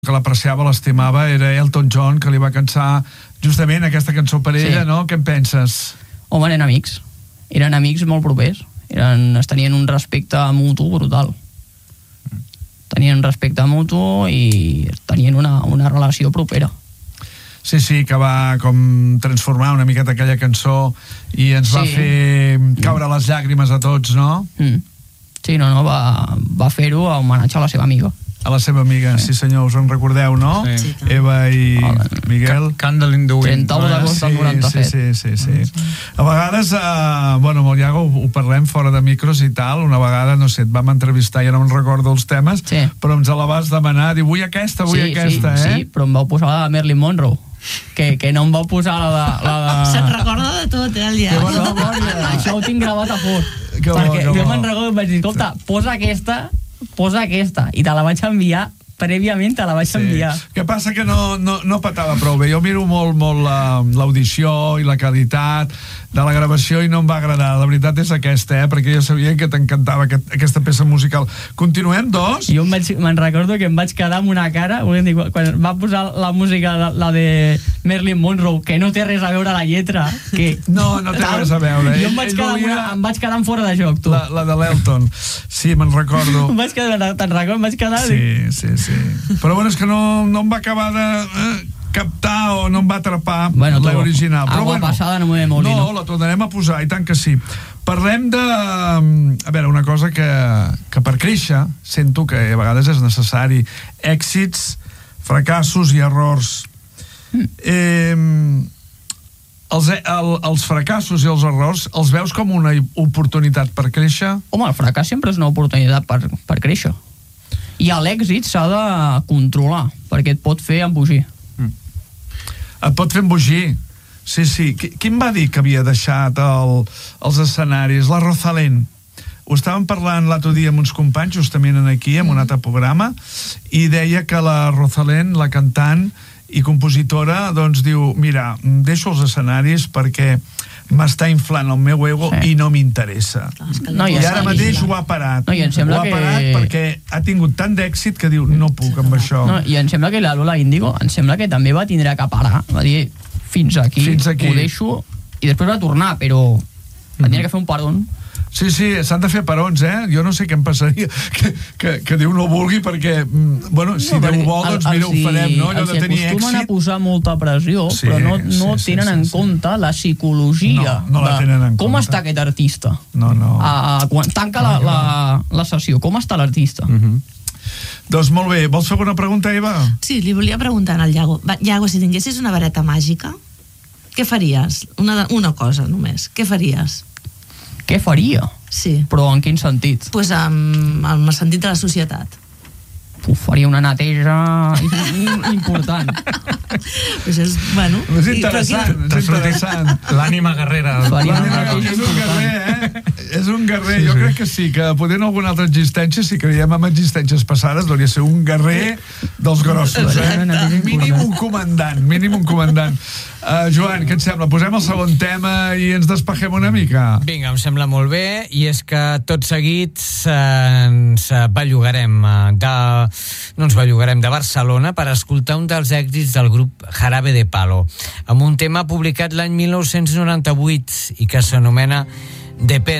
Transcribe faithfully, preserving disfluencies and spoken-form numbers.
que l'apreciava, l'estimava, era Elton John, que li va cansar justament aquesta cançó per ella, sí. No? Què en penses? Home, eren amics. Eren amics molt propers. Eren, es tenien un respecte mutu brutal. Tenien un respecte mutu i tenien una, una relació propera. Sí, sí, que va com transformar una miqueta aquella cançó i ens sí. va fer caure les llàgrimes a tots, no? Mm. Sí, no, no, va, va fer-ho a homenatge a la seva amiga. A la seva amiga, sí, sí senyor, us en recordeu, no? Sí. Eva i Hola. Miguel. Candle in the Wind. trenta-u d'agost del noranta-set. Sí, sí, sí, sí. A vegades, eh, bueno, amb el Iago ho parlem fora de micros i tal, una vegada, no sé, et vam entrevistar, ja no me'n recordo els temes, sí. Però ens la vas demanar, dir, vull aquesta, vull sí, aquesta, sí, eh? Sí, però em vau posar la de Marilyn Monroe. Que, que no em vau posar la de... La de... Se'n recorda de tot, eh, el Iago. Que bona memòria. Això ho tinc gravat a fort. Que bo, perquè que jo bo. me'n recordo i vaig dir, escolta, posa aquesta, posa aquesta, i te la vaig enviar, prèviament te la vaig sí. enviar. Que passa que no, no, no petava prou bé. Jo miro molt, molt l'audició i la qualitat de la gravació i no em va agradar. La veritat és aquesta, eh? Perquè jo sabia que t'encantava aquest, aquesta peça musical. Continuem, dos? Jo me'n me recordo que em vaig quedar amb una cara, dir, quan va posar la música, la, la de Marilyn Monroe, que no té res a veure la lletra, que... No, no té res a veure. Jo em vaig, quedar volia... una, em vaig quedar en fora de joc, tu. La, la de l'Elton. Sí, me'n recordo. Em vaig quedar, te'n recordo, em vaig quedar... Sí, sí, sí. Però bueno, és que no, no em va acabar de eh, captar o no em va atrapar bueno, l'original. Agua bueno, passada no m'he molt. No, la tornarem a posar, i tant que sí. Parlem de... A veure, una cosa que, que per créixer sento que a vegades és necessari. Èxits, fracassos i errors. Mm. Eh, els, el, els fracassos i els errors els veus com una oportunitat per créixer? Home, el fracàs sempre és una oportunitat per, per créixer. I l'èxit s'ha de controlar, perquè et pot fer embogir. Mm. Et pot fer embogir. Sí, sí. Qui, qui em va dir que havia deixat el, els escenaris? La Rosalén. Ho estàvem parlant l'altre dia amb uns companys, justament aquí, en un altre programa, i deia que la Rosalén, la cantant i compositora, doncs diu, mira, deixo els escenaris perquè m'està inflant el meu ego sí. I no m'interessa. No, I ara mateix ho ha parat. No, i em sembla ho ha parat que... perquè ha tingut tant d'èxit que diu, no puc amb això. No, i em sembla que la Lola Índigo, em sembla que també va tindre que parar, va dir, fins aquí, fins aquí. Ho deixo, i després va tornar, però va tindre que fer un paron. Sí, sí, s'han de fer parons, eh? Jo no sé què em passaria, que, que, que Déu no vulgui, perquè, bueno, si no, Déu vol, doncs mira, ho farem, no? Allò de tenir èxit. Els acostumen a posar molta pressió, sí, però no, no sí, tenen sí, en sí, compte la psicologia no, no la tenen en de com compte. està aquest artista. No, no. A, quan tanca la, la, la sessió, com està l'artista? Uh -huh. Doncs molt bé, vols fer alguna pregunta, Eva? Sí, li volia preguntar al Iago. Iago, si tinguessis una vareta màgica, què faries? Una, una cosa, només. Què faries? Què faria? Sí. Però en quin sentit? Pues amb, amb el sentit de la societat. Uf, faria una neteja important. Pues és, bueno... És interessant, és interessant. L'ànima guerrera. L'ànima, és un guerrer, eh? És un guerrer. Sí, jo sí. crec que sí, que poder en alguna altra existència, si creiem en existències passades, hauria de ser un guerrer dels grossos, eh? Mínim un comandant, mínim un comandant. Uh, Joan, què et sembla? Posem el segon tema i ens despegem una mica? Vinga, em sembla molt bé, i és que tot seguit eh, ens bellugarem de, no ens bellugarem de Barcelona per escoltar un dels èxits del grup Jarabe de Palo, amb un tema publicat l'any mil nou-cents noranta-vuit i que s'anomena Depèn.